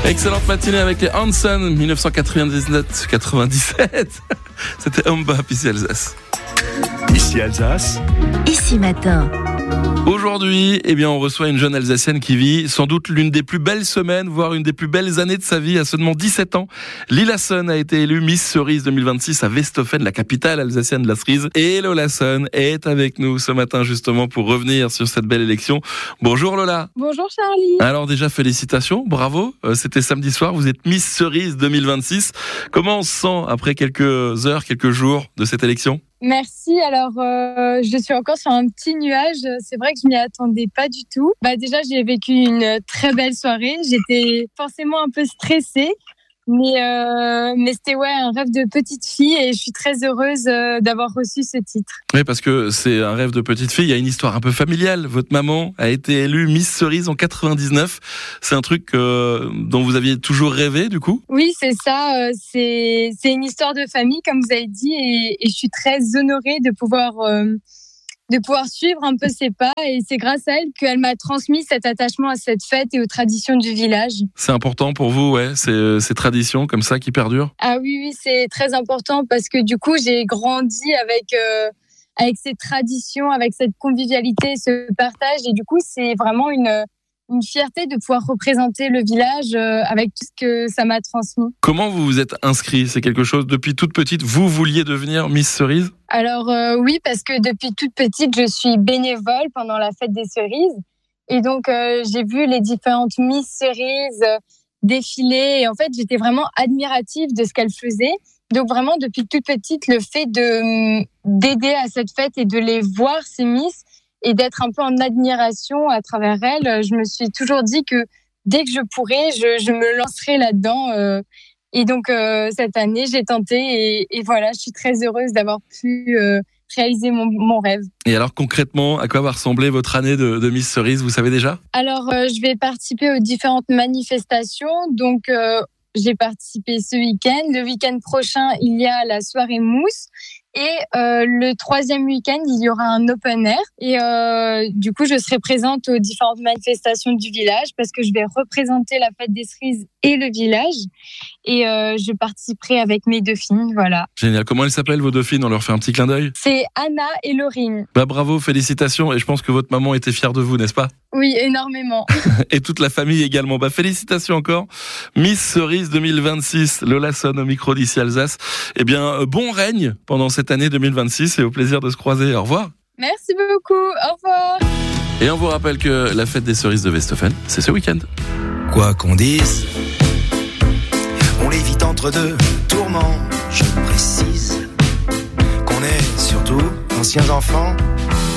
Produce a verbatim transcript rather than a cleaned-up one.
Excellente matinée avec les Hanson, dix-neuf cent quatre-vingt-dix-neuf quatre-vingt-dix-sept. C'était Hombap, ici Alsace. Ici Alsace. Ici matin. Aujourd'hui, eh bien, on reçoit une jeune Alsacienne qui vit sans doute l'une des plus belles semaines, voire une des plus belles années de sa vie, à seulement dix-sept ans. Lila Son a été élue Miss Cerise deux mille vingt-six à Westhoffen, la capitale alsacienne de la cerise. Et Lola Son est avec nous ce matin justement pour revenir sur cette belle élection. Bonjour Lola. Bonjour Charlie. Alors déjà, félicitations, bravo. Euh, c'était samedi soir, vous êtes Miss Cerise deux mille vingt-six. Comment on se sent après quelques heures, quelques jours de cette élection ? Merci. Alors, euh, je suis encore sur un petit nuage. C'est vrai que je m'y attendais pas du tout. Bah déjà, j'ai vécu une très belle soirée. J'étais forcément un peu stressée, mais euh, mais c'était ouais un rêve de petite fille et je suis très heureuse euh, d'avoir reçu ce titre. Oui, parce que c'est un rêve de petite fille. Il y a une histoire un peu familiale. Votre maman a été élue Miss Cerise en quatre-vingt-dix-neuf. C'est un truc euh, dont vous aviez toujours rêvé, du coup ? Oui, c'est ça. Euh, c'est c'est une histoire de famille, comme vous avez dit, et, et je suis très honorée de pouvoir euh, de pouvoir suivre un peu ses pas. Et c'est grâce à elle qu'elle m'a transmis cet attachement à cette fête et aux traditions du village. C'est important pour vous, ouais, ces, ces traditions comme ça qui perdurent ? Ah oui, oui, c'est très important parce que du coup, j'ai grandi avec euh, avec ces traditions, avec cette convivialité, ce partage. Et du coup, c'est vraiment une une fierté de pouvoir représenter le village euh, avec tout ce que ça m'a transmis. Comment vous vous êtes inscrit ? C'est quelque chose, depuis toute petite, vous vouliez devenir Miss Cerise ? Alors euh, oui, parce que depuis toute petite, je suis bénévole pendant la fête des cerises. Et donc, euh, j'ai vu les différentes Miss Cerises euh, défiler. Et en fait, j'étais vraiment admirative de ce qu'elles faisaient. Donc vraiment, depuis toute petite, le fait de d'aider à cette fête et de les voir, ces Miss, et d'être un peu en admiration à travers elles, je me suis toujours dit que dès que je pourrais, je, je me lancerai là-dedans. Euh, et donc, euh, cette année, j'ai tenté et, et voilà, je suis très heureuse d'avoir pu euh, réaliser mon, mon rêve. Et alors, concrètement, à quoi va ressembler votre année de, de Miss Cerise, vous savez déjà ? Alors, euh, je vais participer aux différentes manifestations. Donc, euh, j'ai participé ce week-end. Le week-end prochain, il y a la soirée mousse. Et euh, le troisième week-end, il y aura un open air. Et euh, du coup, je serai présente aux différentes manifestations du village parce que je vais représenter la fête des cerises et le village. Et euh, je participerai avec mes dauphines, voilà. Génial. Comment elles s'appellent, vos dauphines ? On leur fait un petit clin d'œil ? C'est Anna et Laurine. Bah bravo, félicitations. Et je pense que votre maman était fière de vous, n'est-ce pas ? Oui, énormément. Et toute la famille également. Bah félicitations encore. Miss Cerise deux mille vingt-six, Lola Son au micro d'ici Alsace. Eh bien, bon règne pendant cette année deux mille vingt-six et au plaisir de se croiser. Au revoir. Merci beaucoup. Au revoir. Et on vous rappelle que la fête des cerises de Westhoffen, c'est ce week-end. Quoi qu'on dise, on l'évite entre deux tourments. Je précise qu'on est surtout d'anciens enfants